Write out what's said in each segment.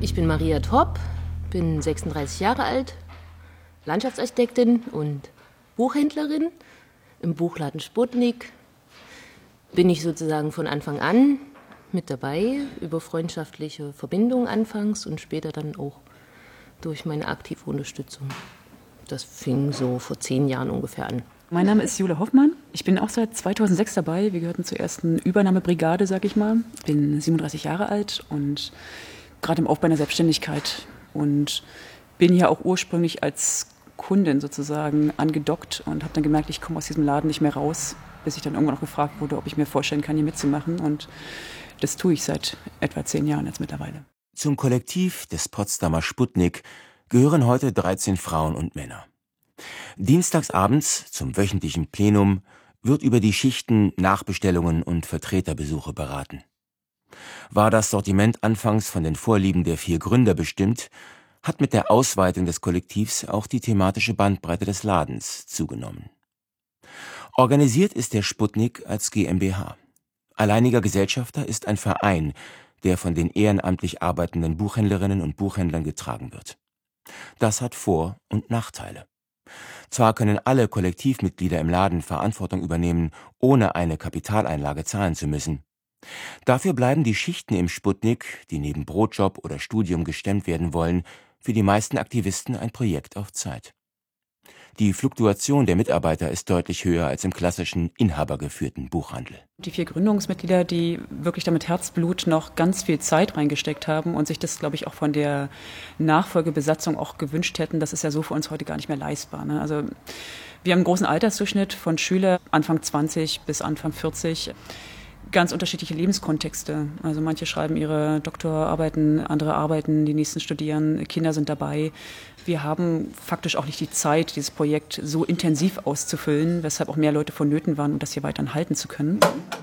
Ich bin Maria Topp, bin 36 Jahre alt, Landschaftsarchitektin und Buchhändlerin im Buchladen Sputnik. Bin ich sozusagen von Anfang an mit dabei, über freundschaftliche Verbindungen anfangs und später dann auch durch meine aktive Unterstützung. Das fing so vor 10 Jahren ungefähr an. Mein Name ist Jule Hoffmann. Ich bin auch seit 2006 dabei. Wir gehörten zur ersten Übernahmebrigade, sag ich mal. Bin 37 Jahre alt und gerade im Aufbau einer Selbstständigkeit. Und bin hier auch ursprünglich als Kundin sozusagen angedockt und habe dann gemerkt, ich komme aus diesem Laden nicht mehr raus, bis ich dann irgendwann auch gefragt wurde, ob ich mir vorstellen kann, hier mitzumachen. Und das tue ich seit etwa 10 Jahren jetzt mittlerweile. Zum Kollektiv des Potsdamer Sputnik gehören heute 13 Frauen und Männer. Dienstagsabends zum wöchentlichen Plenum wird über die Schichten, Nachbestellungen und Vertreterbesuche beraten. War das Sortiment anfangs von den Vorlieben der 4 Gründer bestimmt, hat mit der Ausweitung des Kollektivs auch die thematische Bandbreite des Ladens zugenommen. Organisiert ist der Sputnik als GmbH. Alleiniger Gesellschafter ist ein Verein, der von den ehrenamtlich arbeitenden Buchhändlerinnen und Buchhändlern getragen wird. Das hat Vor- und Nachteile. Zwar können alle Kollektivmitglieder im Laden Verantwortung übernehmen, ohne eine Kapitaleinlage zahlen zu müssen. Dafür bleiben die Schichten im Sputnik, die neben Brotjob oder Studium gestemmt werden wollen, für die meisten Aktivisten ein Projekt auf Zeit. Die Fluktuation der Mitarbeiter ist deutlich höher als im klassischen, inhabergeführten Buchhandel. Die 4 Gründungsmitglieder, die wirklich da mit Herzblut noch ganz viel Zeit reingesteckt haben und sich das, glaube ich, auch von der Nachfolgebesatzung auch gewünscht hätten, das ist ja so für uns heute gar nicht mehr leistbar. Ne? Also wir haben einen großen Altersdurchschnitt von Schülern Anfang 20 bis Anfang 40. Ganz unterschiedliche Lebenskontexte. Also manche schreiben ihre Doktorarbeiten, andere arbeiten, die nächsten studieren, Kinder sind dabei. Wir haben faktisch auch nicht die Zeit, dieses Projekt so intensiv auszufüllen, weshalb auch mehr Leute vonnöten waren, um das hier weiterhin halten zu können.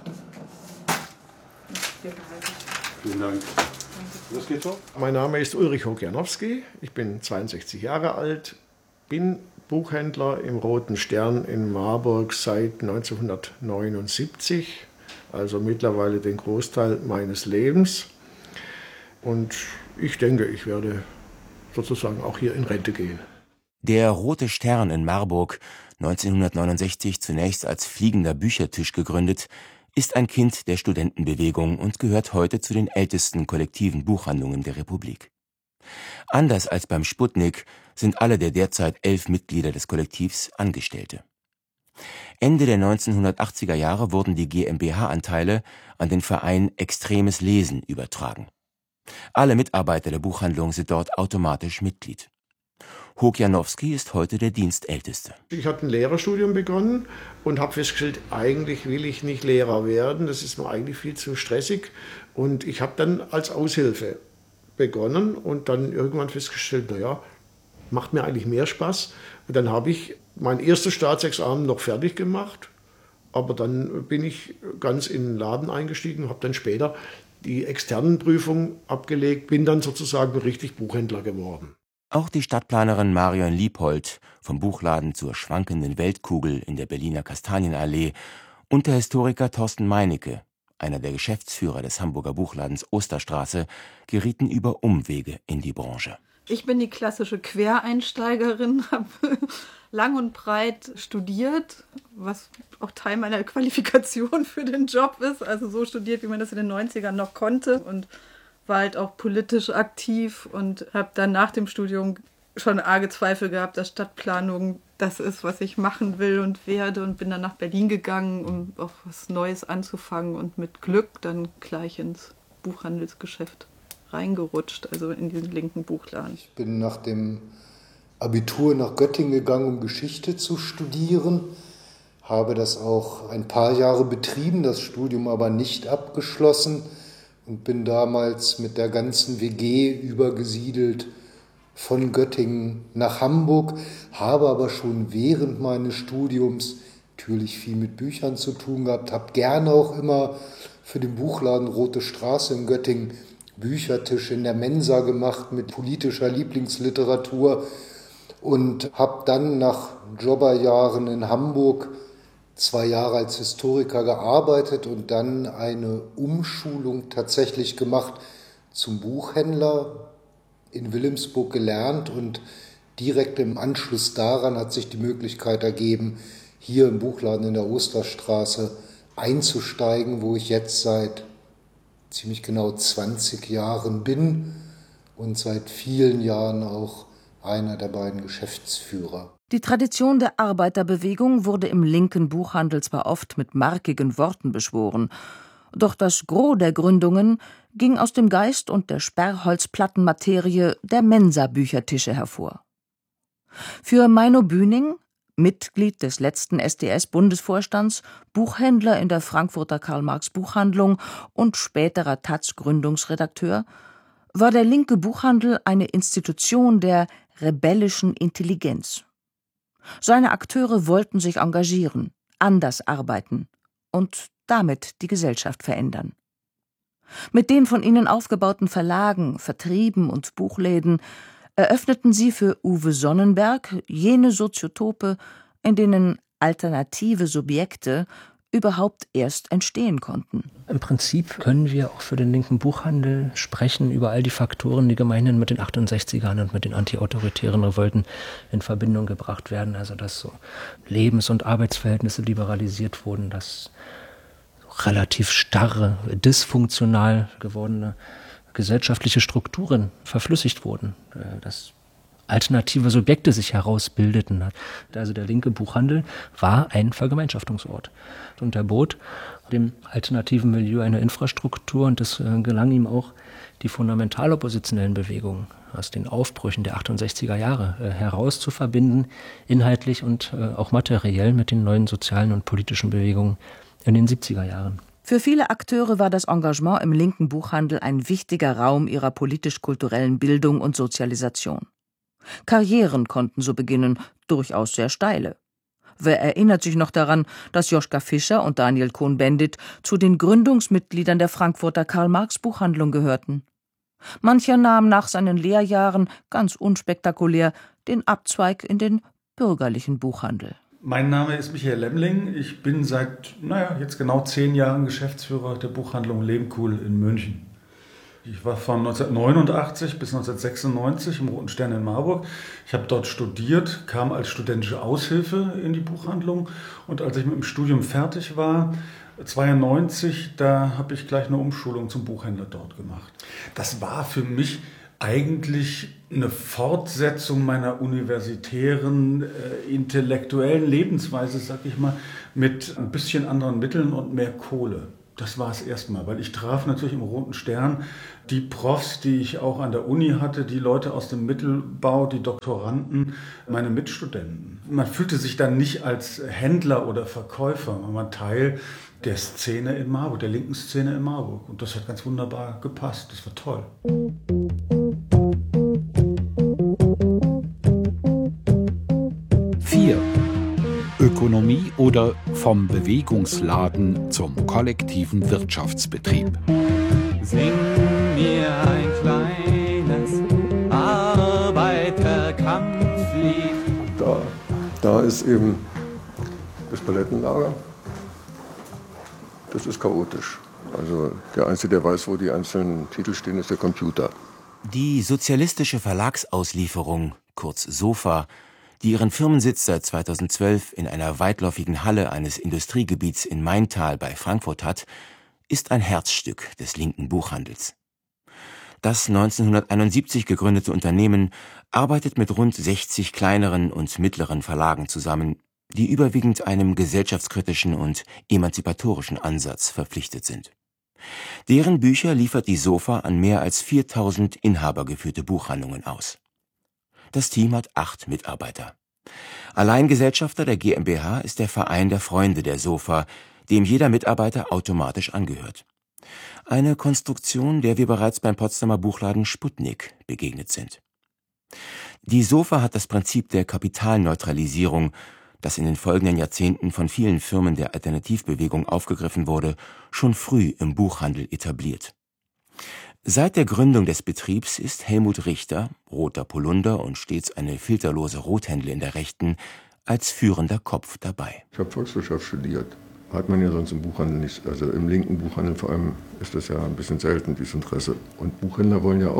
Vielen Dank. Was geht's so? Mein Name ist Ulrich Hokianowski, ich bin 62 Jahre alt, bin Buchhändler im Roten Stern in Marburg seit 1979. Also mittlerweile den Großteil meines Lebens. Und ich denke, ich werde sozusagen auch hier in Rente gehen. Der Rote Stern in Marburg, 1969 zunächst als fliegender Büchertisch gegründet, ist ein Kind der Studentenbewegung und gehört heute zu den ältesten kollektiven Buchhandlungen der Republik. Anders als beim Sputnik sind alle der derzeit 11 Mitglieder des Kollektivs Angestellte. Ende der 1980er Jahre wurden die GmbH-Anteile an den Verein Extremes Lesen übertragen. Alle Mitarbeiter der Buchhandlung sind dort automatisch Mitglied. Hokianowski ist heute der Dienstälteste. Ich hatte ein Lehrerstudium begonnen und habe festgestellt, eigentlich will ich nicht Lehrer werden, das ist mir eigentlich viel zu stressig. Und ich habe dann als Aushilfe begonnen und dann irgendwann festgestellt, naja, macht mir eigentlich mehr Spaß. Und dann habe ich mein erstes Staatsexamen noch fertig gemacht, aber dann bin ich ganz in den Laden eingestiegen, habe dann später die externen Prüfungen abgelegt, bin dann sozusagen richtig Buchhändler geworden. Auch die Stadtplanerin Marion Liebhold vom Buchladen zur schwankenden Weltkugel in der Berliner Kastanienallee und der Historiker Thorsten Meinecke, einer der Geschäftsführer des Hamburger Buchladens Osterstraße, gerieten über Umwege in die Branche. Ich bin die klassische Quereinsteigerin, habe lang und breit studiert, was auch Teil meiner Qualifikation für den Job ist. Also so studiert, wie man das in den 90ern noch konnte und war halt auch politisch aktiv und habe dann nach dem Studium schon arge Zweifel gehabt, dass Stadtplanung das ist, was ich machen will und werde und bin dann nach Berlin gegangen, um auch was Neues anzufangen und mit Glück dann gleich ins Buchhandelsgeschäft reingerutscht, also in diesen linken Buchladen. Ich bin nach dem Abitur nach Göttingen gegangen, um Geschichte zu studieren, habe das auch ein paar Jahre betrieben, das Studium aber nicht abgeschlossen und bin damals mit der ganzen WG übergesiedelt von Göttingen nach Hamburg, habe aber schon während meines Studiums natürlich viel mit Büchern zu tun gehabt, habe gerne auch immer für den Buchladen Rote Straße in Göttingen Büchertische in der Mensa gemacht mit politischer Lieblingsliteratur und habe dann nach Jobberjahren in Hamburg 2 Jahre als Historiker gearbeitet und dann eine Umschulung tatsächlich gemacht zum Buchhändler in Wilhelmsburg gelernt und direkt im Anschluss daran hat sich die Möglichkeit ergeben, hier im Buchladen in der Osterstraße einzusteigen, wo ich jetzt seit ziemlich genau 20 Jahren bin und seit vielen Jahren auch einer der beiden Geschäftsführer. Die Tradition der Arbeiterbewegung wurde im linken Buchhandel zwar oft mit markigen Worten beschworen, doch das Gros der Gründungen ging aus dem Geist und der Sperrholzplattenmaterie der Mensa-Büchertische hervor. Für Meino Bühning, Mitglied des letzten SDS-Bundesvorstands, Buchhändler in der Frankfurter Karl-Marx-Buchhandlung und späterer taz-Gründungsredakteur, war der linke Buchhandel eine Institution der rebellischen Intelligenz. Seine Akteure wollten sich engagieren, anders arbeiten und damit die Gesellschaft verändern. Mit den von ihnen aufgebauten Verlagen, Vertrieben und Buchläden eröffneten sie für Uwe Sonnenberg jene Soziotope, in denen alternative Subjekte überhaupt erst entstehen konnten. Im Prinzip können wir auch für den linken Buchhandel sprechen über all die Faktoren, die gemeinhin mit den 68ern und mit den antiautoritären Revolten in Verbindung gebracht werden. Also dass so Lebens- und Arbeitsverhältnisse liberalisiert wurden, dass relativ starre, dysfunktional gewordene gesellschaftliche Strukturen verflüssigt wurden, dass alternative Subjekte sich herausbildeten. Also der linke Buchhandel war ein Vergemeinschaftungsort und er bot dem alternativen Milieu eine Infrastruktur und es gelang ihm auch, die fundamental oppositionellen Bewegungen aus den Aufbrüchen der 68er Jahre herauszuverbinden, inhaltlich und auch materiell mit den neuen sozialen und politischen Bewegungen in den 70er Jahren. Für viele Akteure war das Engagement im linken Buchhandel ein wichtiger Raum ihrer politisch-kulturellen Bildung und Sozialisation. Karrieren konnten so beginnen, durchaus sehr steile. Wer erinnert sich noch daran, dass Joschka Fischer und Daniel Cohn-Bendit zu den Gründungsmitgliedern der Frankfurter Karl-Marx-Buchhandlung gehörten? Mancher nahm nach seinen Lehrjahren, ganz unspektakulär, den Abzweig in den bürgerlichen Buchhandel. Mein Name ist Michael Lemmling. Ich bin seit, jetzt genau 10 Jahren Geschäftsführer der Buchhandlung Lehmkuhl in München. Ich war von 1989 bis 1996 im Roten Stern in Marburg. Ich habe dort studiert, kam als studentische Aushilfe in die Buchhandlung und als ich mit dem Studium fertig war, 1992, da habe ich gleich eine Umschulung zum Buchhändler dort gemacht. Das war für mich eigentlich eine Fortsetzung meiner universitären, intellektuellen Lebensweise, sag ich mal, mit ein bisschen anderen Mitteln und mehr Kohle. Das war es erstmal, weil ich traf natürlich im Roten Stern die Profs, die ich auch an der Uni hatte, die Leute aus dem Mittelbau, die Doktoranden, meine Mitstudenten. Man fühlte sich dann nicht als Händler oder Verkäufer, man war Teil der Szene in Marburg, der linken Szene in Marburg. Und das hat ganz wunderbar gepasst, das war toll. Ökonomie oder vom Bewegungsladen zum kollektiven Wirtschaftsbetrieb. Sing mir ein kleines Arbeiterkampflied. Da ist eben das Palettenlager. Das ist chaotisch. Also der Einzige, der weiß, wo die einzelnen Titel stehen, ist der Computer. Die sozialistische Verlagsauslieferung, kurz SOFA, die ihren Firmensitz seit 2012 in einer weitläufigen Halle eines Industriegebiets in Maintal bei Frankfurt hat, ist ein Herzstück des linken Buchhandels. Das 1971 gegründete Unternehmen arbeitet mit rund 60 kleineren und mittleren Verlagen zusammen, die überwiegend einem gesellschaftskritischen und emanzipatorischen Ansatz verpflichtet sind. Deren Bücher liefert die SOFA an mehr als 4000 inhabergeführte Buchhandlungen aus. Das Team hat 8 Mitarbeiter. Alleingesellschafter der GmbH ist der Verein der Freunde der SOFA, dem jeder Mitarbeiter automatisch angehört. Eine Konstruktion, der wir bereits beim Potsdamer Buchladen Sputnik begegnet sind. Die SOFA hat das Prinzip der Kapitalneutralisierung, das in den folgenden Jahrzehnten von vielen Firmen der Alternativbewegung aufgegriffen wurde, schon früh im Buchhandel etabliert. Seit der Gründung des Betriebs ist Helmut Richter, roter Polunder und stets eine filterlose Rothändle in der Rechten, als führender Kopf dabei. Ich habe Volkswirtschaft studiert. Hat man ja sonst im Buchhandel nicht. Also im linken Buchhandel vor allem ist das ja ein bisschen selten, dieses Interesse. Und Buchhändler wollen ja auch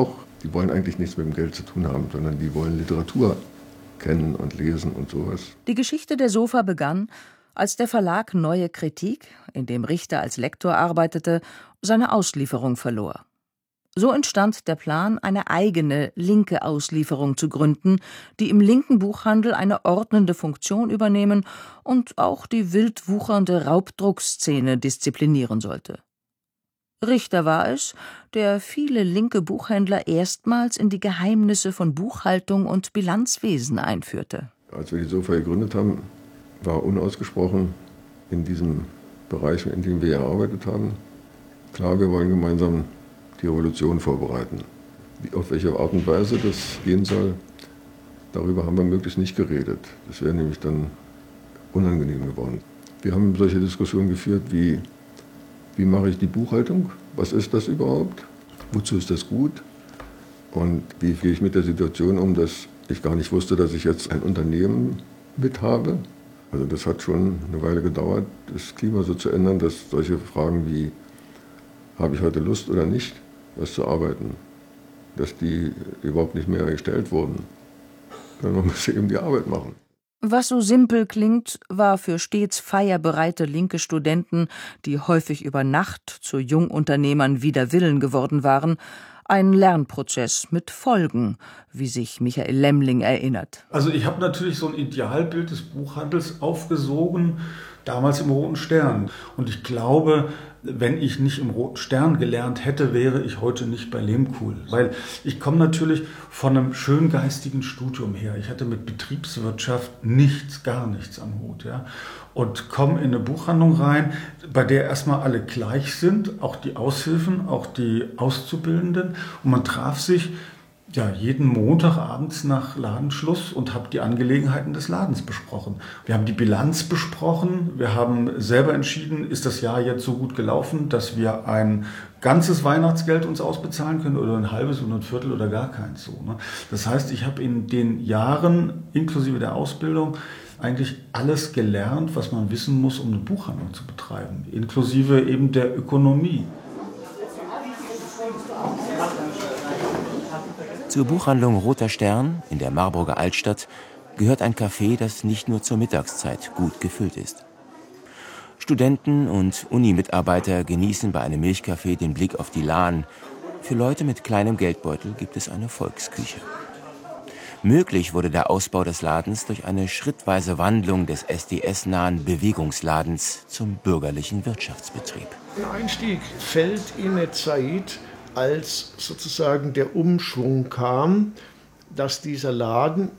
Die wollen eigentlich nichts mit dem Geld zu tun haben, sondern die wollen Literatur kennen und lesen und sowas. Die Geschichte der Sofa begann, als der Verlag Neue Kritik, in dem Richter als Lektor arbeitete, seine Auslieferung verlor. So entstand der Plan, eine eigene linke Auslieferung zu gründen, die im linken Buchhandel eine ordnende Funktion übernehmen und auch die wild wuchernde Raubdruckszene disziplinieren sollte. Richter war es, der viele linke Buchhändler erstmals in die Geheimnisse von Buchhaltung und Bilanzwesen einführte. Als wir die Sofa gegründet haben, war unausgesprochen in diesem Bereich, in dem wir gearbeitet haben, klar, wir wollen gemeinsam die Revolution vorbereiten. Auf welche Art und Weise das gehen soll, darüber haben wir möglichst nicht geredet. Das wäre nämlich dann unangenehm geworden. Wir haben solche Diskussionen geführt wie mache ich die Buchhaltung? Was ist das überhaupt? Wozu ist das gut? Und wie gehe ich mit der Situation um, dass ich gar nicht wusste, dass ich jetzt ein Unternehmen mit habe? Also das hat schon eine Weile gedauert, das Klima so zu ändern, dass solche Fragen wie, habe ich heute Lust oder nicht, was zu arbeiten, dass die überhaupt nicht mehr gestellt wurden. Man muss eben die Arbeit machen. Was so simpel klingt, war für stets feierbereite linke Studenten, die häufig über Nacht zu Jungunternehmern wider Willen geworden waren, ein Lernprozess mit Folgen, wie sich Michael Lemling erinnert. Also ich habe natürlich so ein Idealbild des Buchhandels aufgesogen, damals im Roten Stern. Und ich glaube, wenn ich nicht im Roten Stern gelernt hätte, wäre ich heute nicht bei Lehmkuhl. Weil ich komme natürlich von einem schöngeistigen Studium her. Ich hatte mit Betriebswirtschaft gar nichts am Hut. Ja? Und komme in eine Buchhandlung rein, bei der erstmal alle gleich sind, auch die Aushilfen, auch die Auszubildenden. Und man traf sich jeden Montag abends nach Ladenschluss und habe die Angelegenheiten des Ladens besprochen. Wir haben die Bilanz besprochen, wir haben selber entschieden, ist das Jahr jetzt so gut gelaufen, dass wir ein ganzes Weihnachtsgeld uns ausbezahlen können oder ein halbes oder ein Viertel oder gar keins. So, ne? Das heißt, ich habe in den Jahren inklusive der Ausbildung eigentlich alles gelernt, was man wissen muss, um eine Buchhandlung zu betreiben, inklusive eben der Ökonomie. Zur Buchhandlung Roter Stern in der Marburger Altstadt gehört ein Café, das nicht nur zur Mittagszeit gut gefüllt ist. Studenten und Uni-Mitarbeiter genießen bei einem Milchcafé den Blick auf die Lahn. Für Leute mit kleinem Geldbeutel gibt es eine Volksküche. Möglich wurde der Ausbau des Ladens durch eine schrittweise Wandlung des SDS-nahen Bewegungsladens zum bürgerlichen Wirtschaftsbetrieb. Der Einstieg fällt in eine Zeit, als sozusagen der Umschwung kam, dass dieser Laden